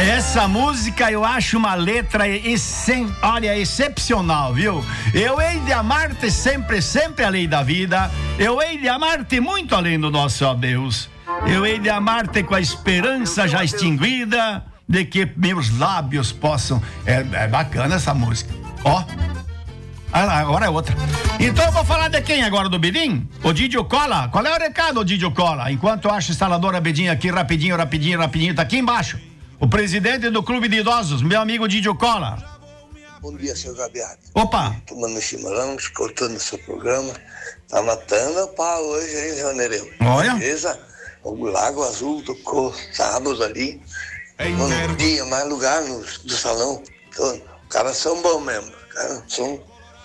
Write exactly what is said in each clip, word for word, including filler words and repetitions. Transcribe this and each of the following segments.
Essa música eu acho uma letra essen, olha, excepcional, viu? Eu hei de amar-te sempre, sempre além da vida. Eu hei de amar-te muito além do nosso ó Deus. Eu hei de amar-te com a esperança já extinguida de que meus lábios possam... É, é bacana essa música. Ó. Agora é outra. Então eu vou falar de quem agora, do Bedim? O Didio Cola. Qual é o recado, Didio Cola? Enquanto eu acho a instaladora Bedim aqui, rapidinho, rapidinho, rapidinho, tá aqui embaixo. O presidente do Clube de Idosos, meu amigo Didio Cola. Bom dia, senhor Gabiati. Opa. Tomando chimarrão, escutando o seu programa. Tá matando a pau hoje, hein, Janeirão? Olha. Beleza? O Lago Azul tocou sábado ali. Um dia, mais lugar no, do salão. Então, os caras são bons mesmo. Cara, são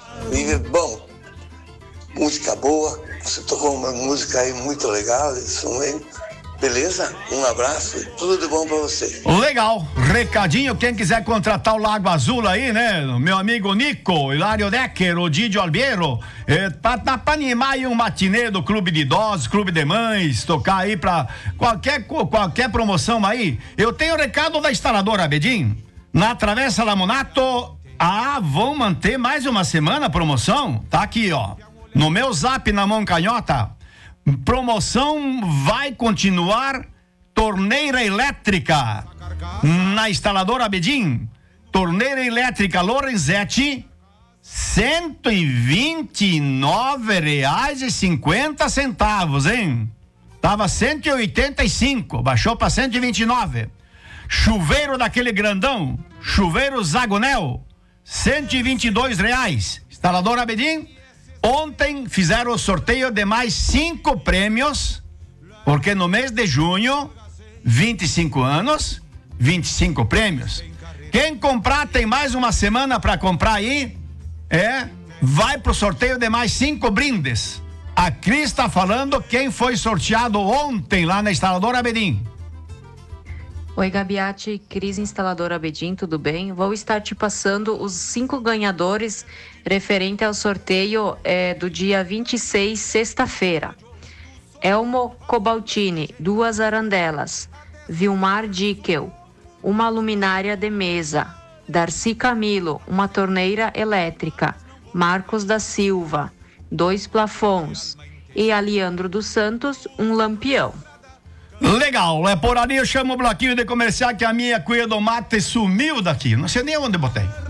bom. Música boa. Você tocou uma música aí muito legal. Eles são bem. Beleza? Um abraço e tudo de bom pra você. Legal. Recadinho, quem quiser contratar o Lago Azul aí, né? Meu amigo Nico, Hilário Decker, o Didio Albiero, é, pra, pra animar aí um matinê do Clube de Idosos, Clube de Mães, tocar aí pra qualquer, qualquer promoção aí. Eu tenho o recado da instaladora Bedim. Na Travessa Lamonato, ah, vão manter mais uma semana a promoção? Tá aqui, ó. No meu zap na mão canhota. Promoção vai continuar. Torneira elétrica na instaladora Bedim. Torneira elétrica Lorenzetti, cento e vinte e nove reais e cinquenta centavos, hein? Tava cento e oitenta e cinco, baixou para cento e vinte e nove. Chuveiro daquele grandão, chuveiro Zagonel, cento e vinte e dois reais. Instaladora Bedim. Ontem fizeram o sorteio de mais cinco prêmios, porque no mês de junho, vinte e cinco anos, vinte e cinco prêmios. Quem comprar tem mais uma semana para comprar aí, é, vai pro sorteio de mais cinco brindes. A Cris está falando quem foi sorteado ontem lá na instaladora Bedim. Oi, Gabiati, Cris, instaladora Bedim, tudo bem? Vou estar te passando os cinco ganhadores referente ao sorteio é, do dia vinte e seis, sexta-feira. Elmo Cobaltini, duas arandelas. Vilmar Dickel, uma luminária de mesa. Darcy Camilo, uma torneira elétrica. Marcos da Silva, dois plafons. E Aliandro dos Santos, um lampião. Legal, é por ali eu chamo o bloquinho de comercial que a minha cuia do mate sumiu daqui, não sei nem onde botei.